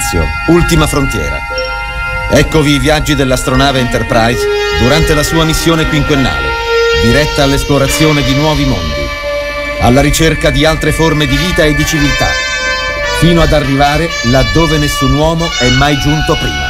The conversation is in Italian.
Spazio, ultima frontiera. Eccovi i viaggi dell'astronave Enterprise durante la sua missione quinquennale, diretta all'esplorazione di nuovi mondi, alla ricerca di altre forme di vita e di civiltà, fino ad arrivare laddove nessun uomo è mai giunto prima.